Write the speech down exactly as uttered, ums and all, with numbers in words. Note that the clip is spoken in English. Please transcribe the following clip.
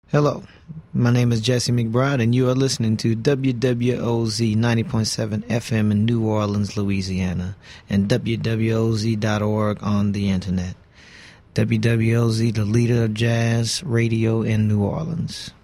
Hello, my name is Jesse McBride, and you are listening to W W O Z ninety point seven F M in New Orleans, Louisiana, and W W O Z dot org on the internet. W W O Z, the leader of jazz radio in New Orleans.